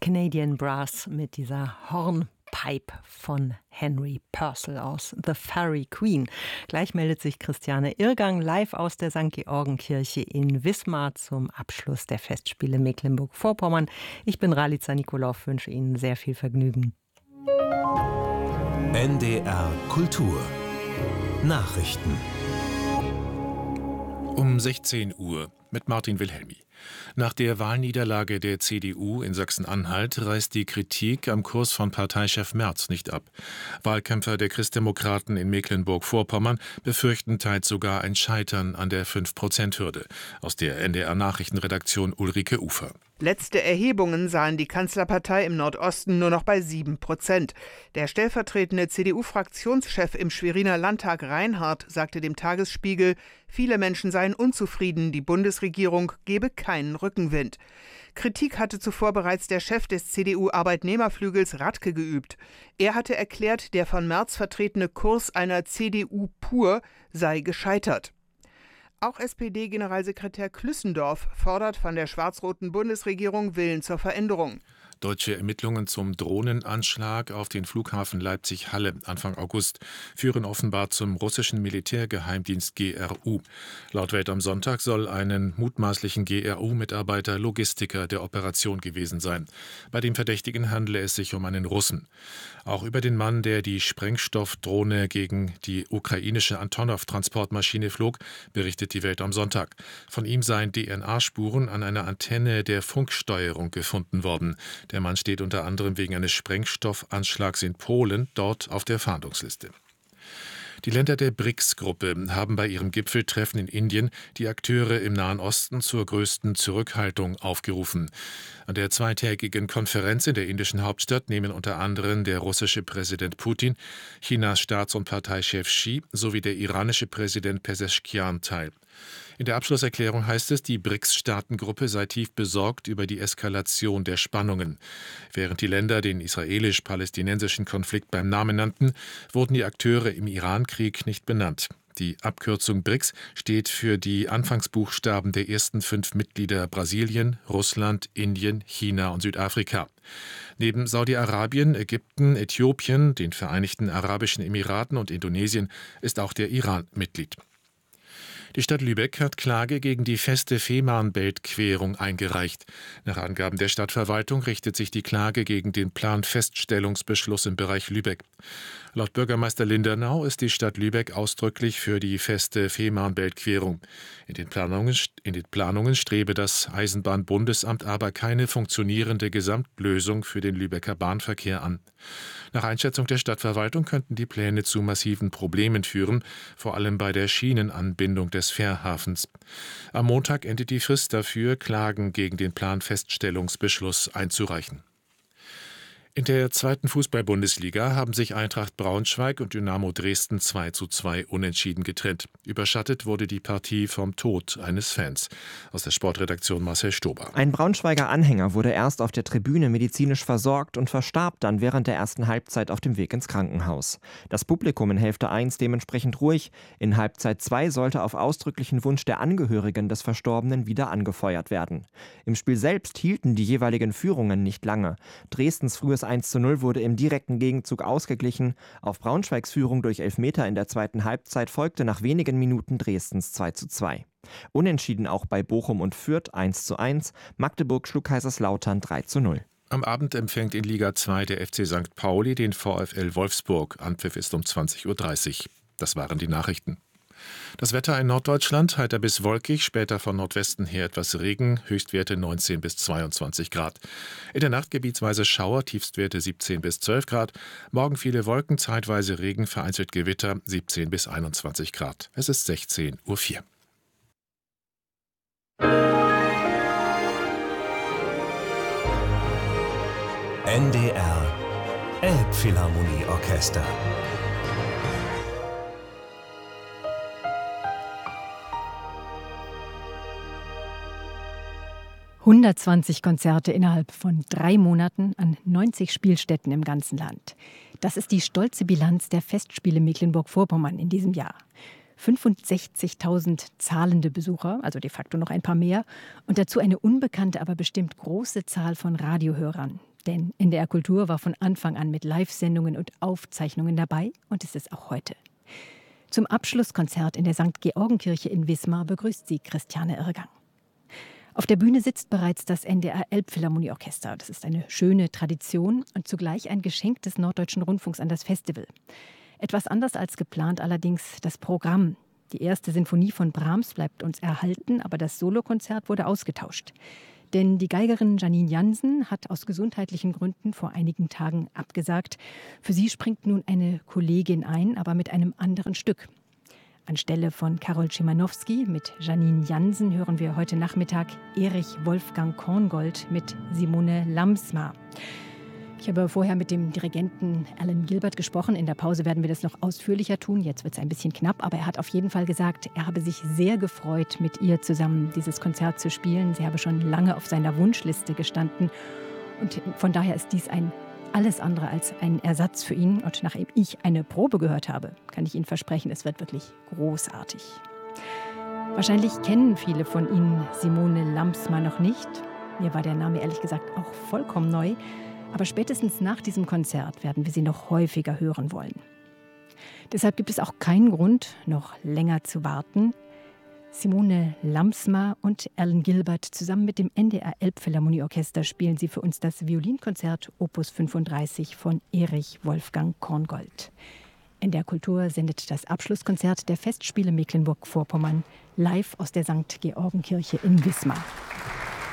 Canadian Brass mit dieser Hornpipe von Henry Purcell aus The Fairy Queen. Gleich meldet sich Christiane Irrgang live aus der St. Georgenkirche in Wismar zum Abschluss der Festspiele Mecklenburg-Vorpommern. Ich bin Ralica Nikolaou, wünsche Ihnen sehr viel Vergnügen. NDR Kultur Nachrichten um 16 Uhr mit Martin Wilhelmi. Nach der Wahlniederlage der CDU in Sachsen-Anhalt reißt die Kritik am Kurs von Parteichef Merz nicht ab. Wahlkämpfer der Christdemokraten in Mecklenburg-Vorpommern befürchten teils sogar ein Scheitern an der 5%-Hürde. Aus der NDR-Nachrichtenredaktion Ulrike Ufer. Letzte Erhebungen sahen die Kanzlerpartei im Nordosten nur noch bei 7%. Der stellvertretende CDU-Fraktionschef im Schweriner Landtag Reinhardt sagte dem Tagesspiegel, viele Menschen seien unzufrieden, die Bundesregierung gebe keinen Rückenwind. Kritik hatte zuvor bereits der Chef des CDU-Arbeitnehmerflügels Radke geübt. Er hatte erklärt, der von Merz vertretene Kurs einer CDU pur sei gescheitert. Auch SPD-Generalsekretär Klüssendorf fordert von der schwarz-roten Bundesregierung Willen zur Veränderung. Deutsche Ermittlungen zum Drohnenanschlag auf den Flughafen Leipzig-Halle Anfang August führen offenbar zum russischen Militärgeheimdienst GRU. Laut Welt am Sonntag soll einen mutmaßlichen GRU-Mitarbeiter Logistiker der Operation gewesen sein. Bei dem Verdächtigen handele es sich um einen Russen. Auch über den Mann, der die Sprengstoffdrohne gegen die ukrainische Antonov-Transportmaschine flog, berichtet die Welt am Sonntag. Von ihm seien DNA-Spuren an einer Antenne der Funksteuerung gefunden worden. Der Mann steht unter anderem wegen eines Sprengstoffanschlags in Polen dort auf der Fahndungsliste. Die Länder der BRICS-Gruppe haben bei ihrem Gipfeltreffen in Indien die Akteure im Nahen Osten zur größten Zurückhaltung aufgerufen. An der zweitägigen Konferenz in der indischen Hauptstadt nehmen unter anderem der russische Präsident Putin, Chinas Staats- und Parteichef Xi sowie der iranische Präsident Pezeshkian teil. In der Abschlusserklärung heißt es, die BRICS-Staatengruppe sei tief besorgt über die Eskalation der Spannungen. Während die Länder den israelisch-palästinensischen Konflikt beim Namen nannten, wurden die Akteure im Iran-Krieg nicht benannt. Die Abkürzung BRICS steht für die Anfangsbuchstaben der ersten 5 Mitglieder Brasilien, Russland, Indien, China und Südafrika. Neben Saudi-Arabien, Ägypten, Äthiopien, den Vereinigten Arabischen Emiraten und Indonesien ist auch der Iran Mitglied. Die Stadt Lübeck hat Klage gegen die feste Fehmarnbelt-Querung eingereicht. Nach Angaben der Stadtverwaltung richtet sich die Klage gegen den Planfeststellungsbeschluss im Bereich Lübeck. Laut Bürgermeister Lindernau ist die Stadt Lübeck ausdrücklich für die feste Fehmarnbelt-Querung. In den Planungen strebe das Eisenbahnbundesamt aber keine funktionierende Gesamtlösung für den Lübecker Bahnverkehr an. Nach Einschätzung der Stadtverwaltung könnten die Pläne zu massiven Problemen führen, vor allem bei der Schienenanbindung des Fährhafens. Am Montag endet die Frist dafür, Klagen gegen den Planfeststellungsbeschluss einzureichen. In der zweiten Fußball-Bundesliga haben sich Eintracht Braunschweig und Dynamo Dresden 2:2 unentschieden getrennt. Überschattet wurde die Partie vom Tod eines Fans. Aus der Sportredaktion Marcel Stober. Ein Braunschweiger Anhänger wurde erst auf der Tribüne medizinisch versorgt und verstarb dann während der ersten Halbzeit auf dem Weg ins Krankenhaus. Das Publikum in Hälfte 1 dementsprechend ruhig. In Halbzeit 2 sollte auf ausdrücklichen Wunsch der Angehörigen des Verstorbenen wieder angefeuert werden. Im Spiel selbst hielten die jeweiligen Führungen nicht lange. Dresdens frühes 1:0 wurde im direkten Gegenzug ausgeglichen. Auf Braunschweigs Führung durch Elfmeter in der zweiten Halbzeit folgte nach wenigen Minuten Dresdens 2:2. Unentschieden auch bei Bochum und Fürth 1:1. Magdeburg schlug Kaiserslautern 3:0. Am Abend empfängt in Liga 2 der FC St. Pauli den VfL Wolfsburg. Anpfiff ist um 20:30 Uhr. Das waren die Nachrichten. Das Wetter in Norddeutschland, heiter bis wolkig, später von Nordwesten her etwas Regen, Höchstwerte 19 bis 22 Grad. In der Nacht gebietsweise Schauer, Tiefstwerte 17 bis 12 Grad. Morgen viele Wolken, zeitweise Regen, vereinzelt Gewitter, 17 bis 21 Grad. Es ist 16:04 Uhr. NDR Elbphilharmonie-Orchester. »120 Konzerte innerhalb von 3 Monaten an 90 Spielstätten im ganzen Land. Das ist die stolze Bilanz der Festspiele Mecklenburg-Vorpommern in diesem Jahr. 65.000 zahlende Besucher, also de facto noch ein paar mehr, und dazu eine unbekannte, aber bestimmt große Zahl von Radiohörern. Denn NDR Kultur war von Anfang an mit Live-Sendungen und Aufzeichnungen dabei und ist es auch heute. Zum Abschlusskonzert in der St. Georgenkirche in Wismar begrüßt sie Christiane Irgang. Auf der Bühne sitzt bereits das NDR Elbphilharmonieorchester. Das ist eine schöne Tradition und zugleich ein Geschenk des Norddeutschen Rundfunks an das Festival. Etwas anders als geplant allerdings das Programm. Die erste Sinfonie von Brahms bleibt uns erhalten, aber das Solokonzert wurde ausgetauscht. Denn die Geigerin Janine Jansen hat aus gesundheitlichen Gründen vor einigen Tagen abgesagt. Für sie springt nun eine Kollegin ein, aber mit einem anderen Stück. Anstelle von Karol Szymanowski mit Janine Jansen hören wir heute Nachmittag Erich Wolfgang Korngold mit Simone Lamsma. Ich habe vorher mit dem Dirigenten Alan Gilbert gesprochen. In der Pause werden wir das noch ausführlicher tun. Jetzt wird es ein bisschen knapp, aber er hat auf jeden Fall gesagt, er habe sich sehr gefreut, mit ihr zusammen dieses Konzert zu spielen. Sie habe schon lange auf seiner Wunschliste gestanden. Und von daher ist dies ein alles andere als ein Ersatz für ihn. Und nachdem ich eine Probe gehört habe, kann ich Ihnen versprechen, es wird wirklich großartig. Wahrscheinlich kennen viele von Ihnen Simone Lamsma noch nicht. Mir war der Name ehrlich gesagt auch vollkommen neu. Aber spätestens nach diesem Konzert werden wir sie noch häufiger hören wollen. Deshalb gibt es auch keinen Grund, noch länger zu warten. Simone Lamsma und Alan Gilbert zusammen mit dem NDR Elbphilharmonieorchester spielen sie für uns das Violinkonzert Opus 35 von Erich Wolfgang Korngold. NDR Kultur sendet das Abschlusskonzert der Festspiele Mecklenburg-Vorpommern live aus der St. Georgenkirche in Wismar.